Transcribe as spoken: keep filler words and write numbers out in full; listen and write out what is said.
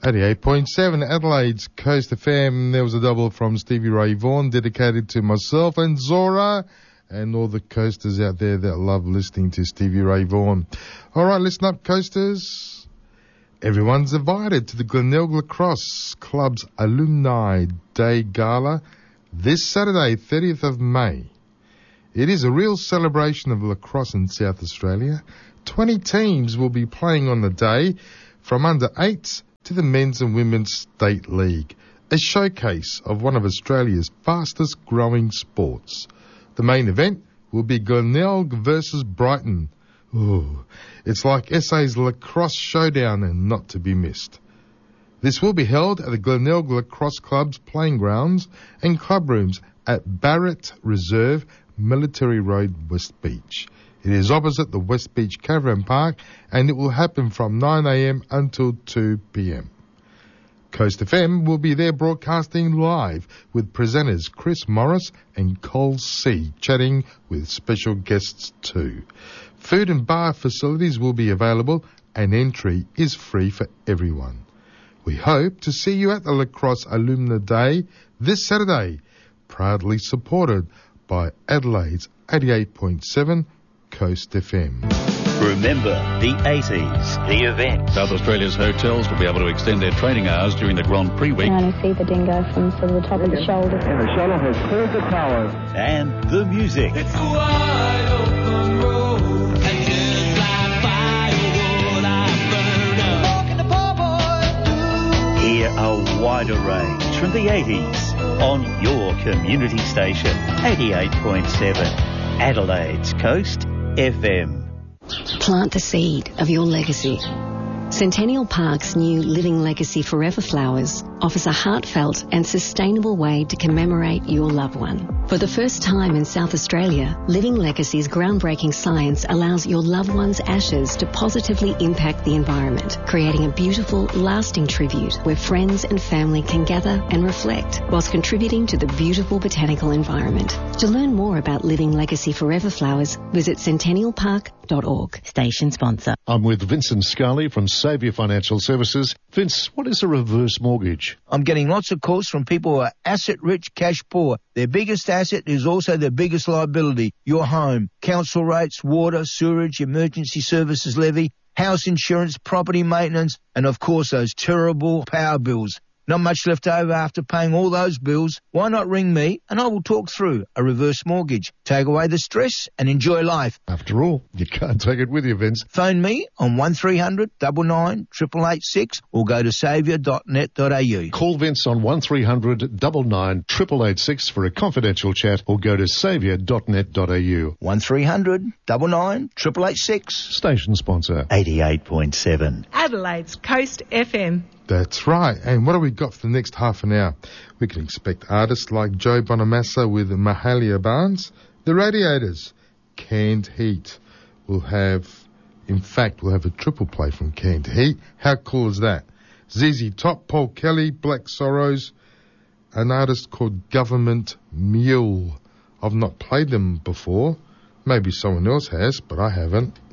eighty-eight point seven Adelaide's Coast F M. There was a double from Stevie Ray Vaughan dedicated to myself and Zora and all the coasters out there that love listening to Stevie Ray Vaughan. All right, listen up, coasters. Everyone's invited to the Glenelg Lacrosse Club's Alumni Day Gala this Saturday, thirtieth of May. It is a real celebration of lacrosse in South Australia. twenty teams will be playing on the day, from under eights to the Men's and Women's State League, a showcase of one of Australia's fastest growing sports. The main event will be Glenelg versus Brighton. Ooh, it's like S A's Lacrosse Showdown and not to be missed. This will be held at the Glenelg Lacrosse Club's playing grounds and club rooms at Barrett Reserve, Military Road, West Beach. It is opposite the West Beach Caravan Park, and it will happen from nine a.m. until two p.m. Coast F M will be there broadcasting live with presenters Chris Morris and Cole C, chatting with special guests too. Food and bar facilities will be available, and entry is free for everyone. We hope to see you at the Lacrosse Alumni Day this Saturday, proudly supported by Adelaide's eighty-eight point seven Coast F M. Remember the eighties, the event. South Australia's hotels will be able to extend their training hours during the Grand Prix week. You can only see the dingo from sort of the top of the shoulder. And the shuttle has cleared the tower. And the music. It's a wide open road. And just like firewood, I burn up. Walking the poor boy. Hear a wider range from the eighties on your community station, eighty-eight point seven Adelaide's Coast F M. Plant the seed of your legacy. Centennial Park's new Living Legacy Forever Flowers offers a heartfelt and sustainable way to commemorate your loved one. For the first time in South Australia, Living Legacy's groundbreaking science allows your loved one's ashes to positively impact the environment, creating a beautiful, lasting tribute where friends and family can gather and reflect whilst contributing to the beautiful botanical environment. To learn more about Living Legacy Forever Flowers, visit centennial park dot org. Station sponsor. I'm with Vincent Scully from Saviour Financial Services. Vince, what is a reverse mortgage? I'm getting lots of calls from people who are asset-rich, cash-poor. Their biggest asset is also their biggest liability, your home. Council rates, water, sewerage, emergency services levy, house insurance, property maintenance, and of course those terrible power bills. Not much left over after paying all those bills. Why not ring me and I will talk through a reverse mortgage. Take away the stress and enjoy life. After all, you can't take it with you, Vince. Phone me on one three hundred nine nine eight eight eight six or go to saviour dot net dot a u. Call Vince on one three hundred nine nine eight eight eight six for a confidential chat or go to saviour dot net dot a u. one three hundred nine nine eight eight eight six. Station sponsor. eighty-eight point seven Adelaide's Coast F M. That's right. And what have we got for the next half an hour? We can expect artists like Joe Bonamassa with Mahalia Barnes. The Radiators, Canned Heat. We'll have, in fact, we'll have a triple play from Canned Heat. How cool is that? Z Z Top, Paul Kelly, Black Sorrows, an artist called Government Mule. I've not played them before. Maybe someone else has, but I haven't.